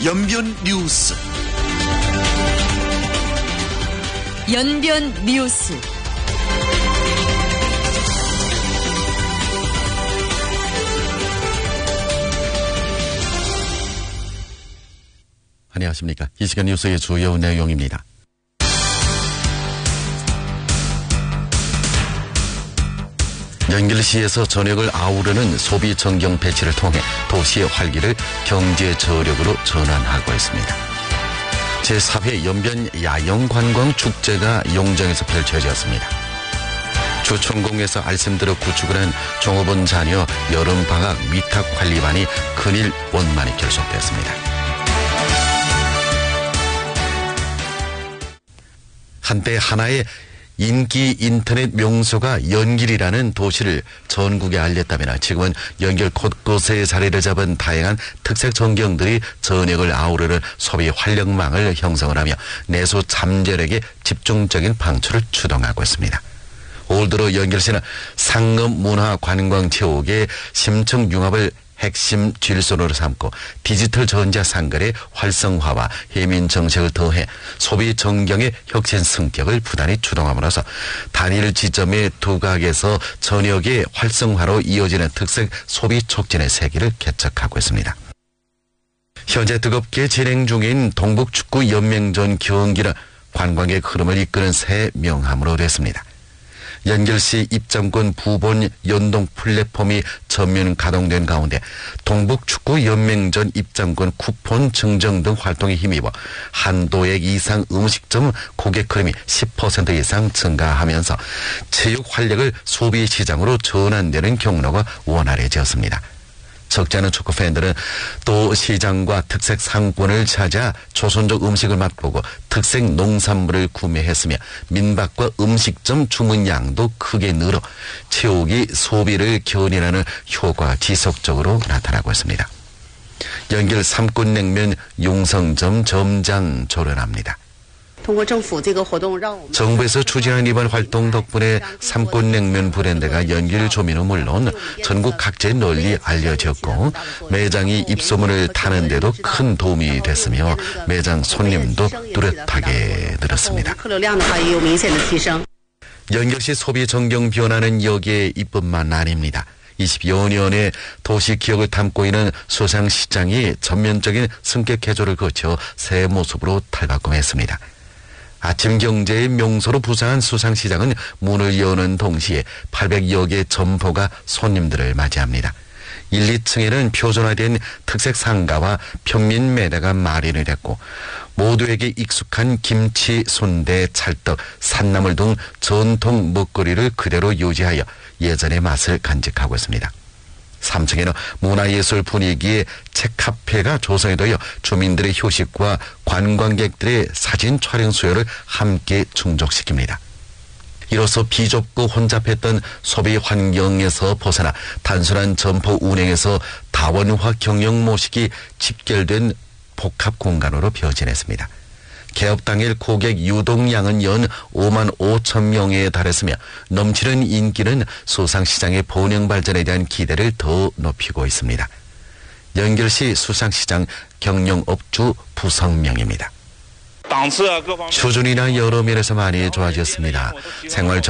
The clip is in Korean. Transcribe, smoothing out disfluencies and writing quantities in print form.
연변 뉴스. 연변 뉴스. 안녕하십니까. 이 시간 뉴스의 주요 내용입니다. 연길시에서 전역을 아우르는 소비 전경 배치를 통해 도시의 활기를 경제 저력으로 전환하고 있습니다. 제4회 연변 야영관광 축제가 용정에서 펼쳐졌습니다. 주천공에서 알씀들어 구축을 한 종업원 자녀 여름방학 위탁관리반이 근일 원만히 결속됐습니다. 한때 하나의 인기 인터넷 명소가 연길이라는 도시를 전국에 알렸다면 지금은 연길 곳곳에 자리를 잡은 다양한 특색 전경들이 전역을 아우르는 소비 활력망을 형성을 하며 내수 잠재력의 집중적인 방출을 주동하고 있습니다. 올 들어 연길시는 상업 문화 관광 체육의 심층 융합을 핵심 질서로 삼고 디지털 전자 상거래 활성화와 해민 정책을 더해 소비 전경의 혁신 성격을 부단히 주동함으로써 단일 지점의 두각에서 전역의 활성화로 이어지는 특색 소비 촉진의 세계를 개척하고 있습니다. 현재 뜨겁게 진행 중인 동북축구연맹전 경기는 관광객 흐름을 이끄는 새 명함으로 됐습니다. 연길시 입장권 부본 연동 플랫폼이 전면 가동된 가운데 동북축구연맹전 입장권 쿠폰 증정 등 활동에 힘입어 한도액 이상 음식점 고객 흐름이 10% 이상 증가하면서 체육 활력을 소비시장으로 전환되는 경로가 원활해졌습니다. 적지 않은 축구 팬들은 또 시장과 특색 상권을 찾아 조선족 음식을 맛보고 특색 농산물을 구매했으며 민박과 음식점 주문량도 크게 늘어 체육이 소비를 견인하는 효과가 지속적으로 나타나고 있습니다. 연길 삼꾼냉면 용성점 점장 조련합니다. 정부에서 추진한 이번 활동 덕분에 삼꾼냉면 브랜드가 연길 조민은 물론 전국 각지에 널리 알려졌고 매장이 입소문을 타는 데도 큰 도움이 됐으며 매장 손님도 뚜렷하게 늘었습니다. 연길시 소비 전경 변화는 여기에 이뿐만 아닙니다. 20여 년의 도시 기억을 담고 있는 수상시장이 전면적인 승격 개조를 거쳐 새 모습으로 탈바꿈했습니다. 아침 경제의 명소로 부상한 수상시장은 문을 여는 동시에 800여 개 점포가 손님들을 맞이합니다. 1, 2층에는 표준화된 특색 상가와 평민 매대가 마련이 됐고 모두에게 익숙한 김치, 순대, 찰떡, 산나물 등 전통 먹거리를 그대로 유지하여 예전의 맛을 간직하고 있습니다. 3층에는 문화예술 분위기의 책카페가 조성이 되어 주민들의 휴식과 관광객들의 사진 촬영 수요를 함께 충족시킵니다. 이로써 비좁고 혼잡했던 소비 환경에서 벗어나 단순한 점포 운행에서 다원화 경영 모식이 집결된 복합 공간으로 변신했습니다. 개업 당일 고객 유동량은 연 5만 5천 명에 달했으며 넘치는 인기는 수상시장의 번영 발전에 대한 기대를 더 높이고 있습니다. 연길시 수상시장 경영업주 부성명입니다. 수준이나 여러 면에서 많이 좋아졌습니다. 생활